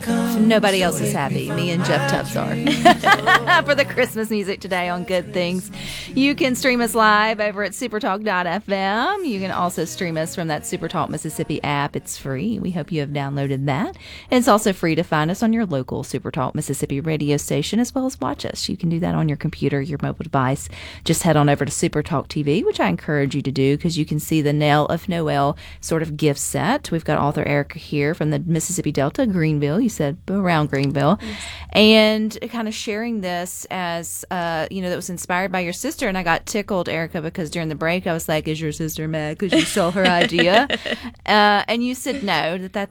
Nobody else is happy. Me and Jeff Tubbs are. For the Christmas music today on Good Things. You can stream us live over at supertalk.fm. You can also stream us from that Supertalk Mississippi app. It's free. We hope you have downloaded that. And it's also free to find us on your local Supertalk Mississippi radio station, as well as watch us. You can do that on your computer, your mobile device. Just head on over to Supertalk TV, which I encourage you to do, because you can see the Knell of Noel sort of gift set. We've got author Erica here from the Mississippi Delta, Greenville. You said around Greenville. Yes. And kind of sharing this as, that was inspired by your sister. And I got tickled, Erica, because during the break, I was like, is your sister mad because you stole her idea? And you said no,